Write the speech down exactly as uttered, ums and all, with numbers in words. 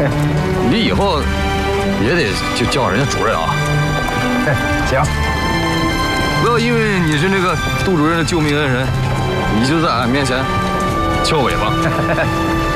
你以后也得就叫人家主任啊。 行。 不要因为你是那个杜主任的救命恩人，你就在俺面前翘尾巴。